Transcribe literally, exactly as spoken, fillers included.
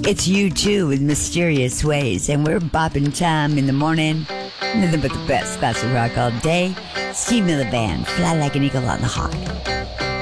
It's U two with Mysterious Ways, and we're bopping time in the morning. Nothing but the best classic rock all day. Steve Miller Band, Fly Like an Eagle on the Hawk.